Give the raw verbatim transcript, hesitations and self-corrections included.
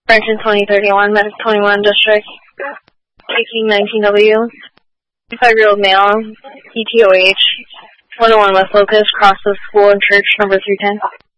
Branson twenty thirty-one, Medic twenty-one District, taking nineteen W, five-year-old male, E T O H, one oh one West Locust, crosses school and church, number three ten.